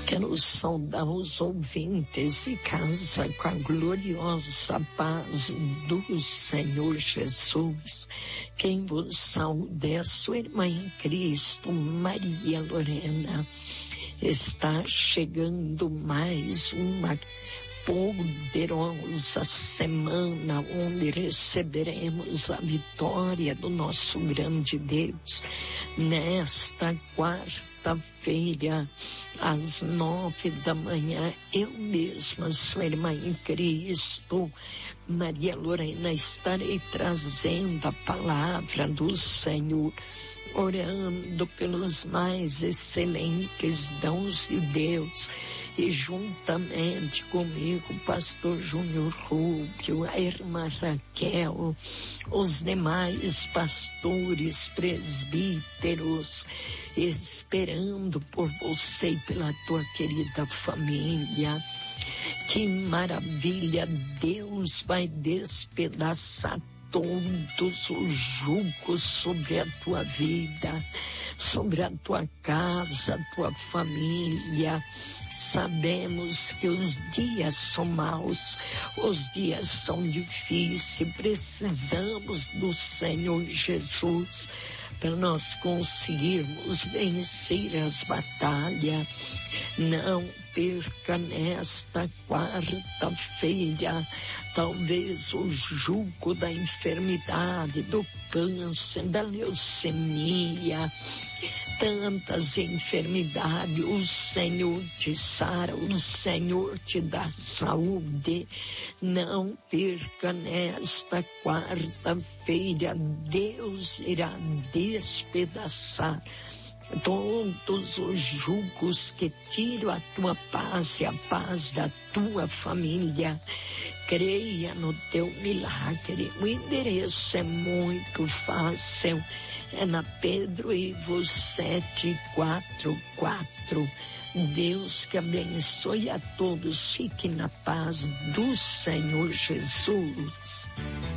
Quero saudar os ouvintes de casa com a gloriosa paz do Senhor Jesus. Quem vos saúda é a sua irmã em Cristo, Maria Lorena. Está chegando mais uma poderosa semana onde receberemos a vitória do nosso grande Deus. Nesta quarta-feira, às 9 da manhã, eu mesma, sua irmã em Cristo, Maria Lorena, estarei trazendo a palavra do Senhor, orando pelos mais excelentes dons de Deus. E juntamente comigo, o pastor Júnior Rubio, a irmã Raquel, os demais pastores, presbíteros, esperando por você e pela tua querida família. Que maravilha! Deus vai despedaçar todos os julgos sobre a tua vida, sobre a tua casa, a tua família. Sabemos que os dias são maus, os dias são difíceis, precisamos do Senhor Jesus para nós conseguirmos vencer as batalhas. Não perca nesta quarta-feira, talvez o jugo da enfermidade, do câncer, da leucemia, tantas enfermidades. O Senhor te sara, o Senhor te dá saúde. Não perca nesta quarta-feira, Deus irá despedaçar todos os jugos que tiram a tua paz e a paz da tua família. Creia no teu milagre. O endereço é muito fácil. É na Pedro Ivo 744. Deus que abençoe a todos. Fique na paz do Senhor Jesus.